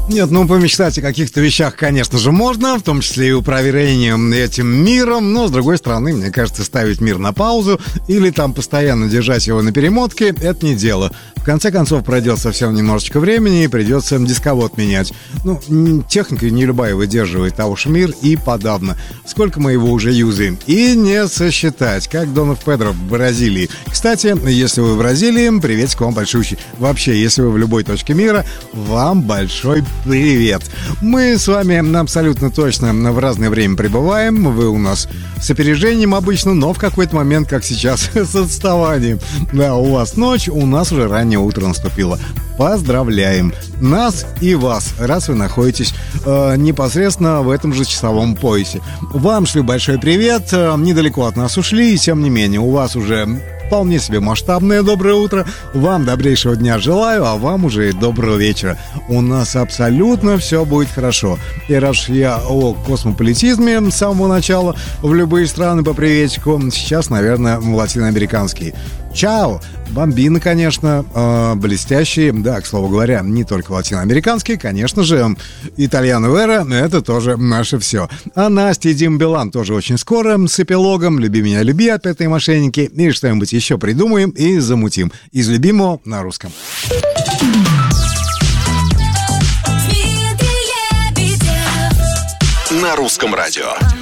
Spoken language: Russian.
Нет, ну помечтать о каких-то вещах, конечно же, можно, в том числе и управлением этим миром, но, с другой стороны, мне кажется, ставить мир на паузу или там постоянно держать его на перемотке — это не дело. В конце концов, пройдет совсем немножечко времени и придется дисковод менять. Ну, техника не любая выдерживает, а уж мир и подавно. Сколько мы его уже юзаем? И не сосчитать, как Донов Педро в Бразилии. Кстати, если вы в Бразилии, приветик вам большущий. Вообще, если вы в любой точке мира, вам большой привет. Мы с вами абсолютно точно в разное время пребываем. Вы у нас с опережением обычно, но в какой-то момент, как сейчас, с отставанием. Да, у вас ночь, у нас уже раннее утро наступило. Поздравляем нас и вас, раз вы находитесь непосредственно в этом же часовом поясе. Вам шлю большой привет. Недалеко от нас ушли, и тем не менее, у вас уже вполне себе масштабное доброе утро. Вам добрейшего дня желаю, а вам уже и доброго вечера. У нас абсолютно все будет хорошо. И раз я о космополитизме с самого начала в любые страны по приветику, сейчас, наверное, латиноамериканские. Чао! Бомбины, конечно, блестящие. Да, к слову говоря, не только латиноамериканские, конечно же, Итальяно Вера — это тоже наше все. А Настя и Дим Билан тоже очень скоро с эпилогом «Люби меня, люби» от этой мошенники. И что-нибудь еще придумаем и замутим. Из любимого на русском. На русском радио.